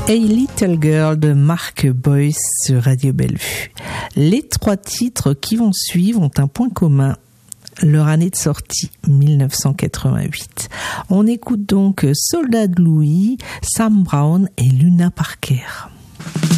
Hey Little Girl de Mark Boyce sur Radio Bellevue. Les 3 titres qui vont suivre ont un point commun. Leur année de sortie, 1988. On écoute donc Soldat de Louis, Sam Brown et Luna Parker.